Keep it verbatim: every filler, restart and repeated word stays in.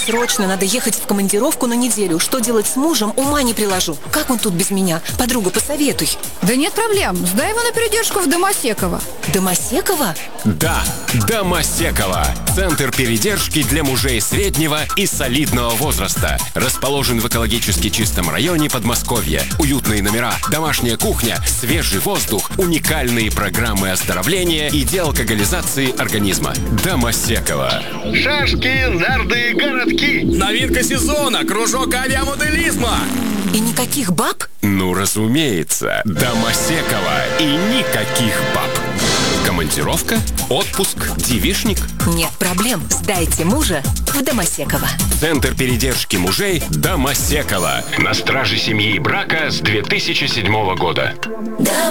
срочно надо ехать в командировку на неделю. Что делать с мужем, ума не приложу. Как он тут без меня? Подруга, посоветуй. Да нет проблем, сдай его на передержку в Домосеково. Домосеково? Да, Домосеково. Центр передержки для мужей среднего и солидного возраста. Расположен в экологически чистом районе Подмосковья. Уютные номера, домашняя кухня, свежий воздух, уникальные программы оздоровления и деалкоголизации организма. Домосеково. Шашки, нарды, городки. Новинка сезона, кружок авиамоделизма. И никаких баб? Ну, разумеется, Домосеково и никаких баб. Командировка, отпуск, девичник. Нет проблем. Сдайте мужа в Домосеково. Центр передержки мужей Домосеково. На страже семьи и брака с две тысячи седьмого года.